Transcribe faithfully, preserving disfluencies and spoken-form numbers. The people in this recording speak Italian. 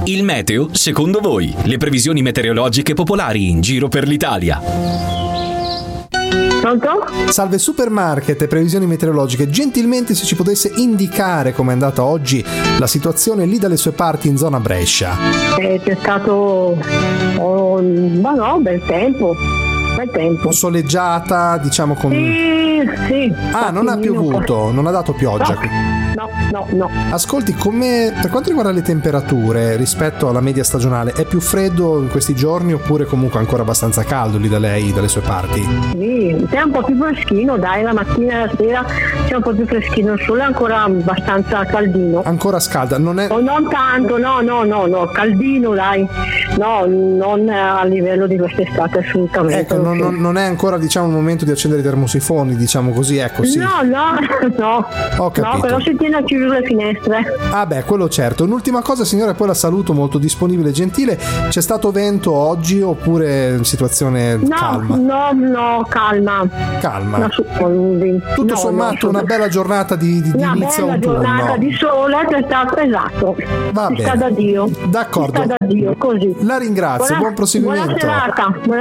Il meteo, secondo voi? Le previsioni meteorologiche popolari in giro per l'Italia. Pronto? Salve Supermarket e previsioni meteorologiche. Gentilmente se ci potesse indicare com'è andata oggi la situazione lì dalle sue parti in zona Brescia. Eh, c'è stato oh, ma no, bel tempo. Bel tempo. Soleggiata, diciamo con... Sì, sì. Ah, non ha piovuto, non ha dato pioggia. No, no, no. Ascolti, come per quanto riguarda le temperature rispetto alla media stagionale, è più freddo in questi giorni oppure comunque ancora abbastanza caldo lì da lei, dalle sue parti? Sì, c'è un po' più freschino, dai, la mattina e la sera c'è un po' più freschino, il sole è ancora abbastanza caldino. Ancora scalda, non è... Oh, non tanto, no, no, no, no, caldino, dai. No, non a livello di quest'estate assolutamente. Ecco, non, non, non è ancora, diciamo, il momento di accendere i termosifoni, diciamo così, ecco, sì. No, no, no. Ho capito. No, però si tiene a chiudere le finestre. Ah beh, quello certo. Un'ultima cosa, signora, e poi la saluto, molto disponibile e gentile. C'è stato vento oggi oppure situazione no, calma? No, no, calma. Calma. No, su, Tutto no, sommato no, una bella giornata di, di, di una inizio bella autunno. giornata di sole c'è stato, esatto. Va si bene. sta da Dio. D'accordo. Si sta da Dio, così. La ringrazio, Buona, buon proseguimento. Buona serata. Buona